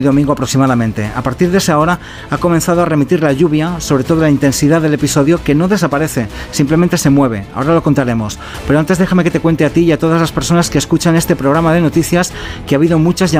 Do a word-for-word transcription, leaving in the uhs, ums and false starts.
domingo aproximadamente. A partir de esa hora ha comenzado a remitir la lluvia, sobre todo la intensidad del episodio, que no desaparece, simplemente se mueve. Ahora lo contaremos. Pero antes déjame que te cuente a ti y a todas las personas que escuchan este programa de noticias que ha habido muchas llamadas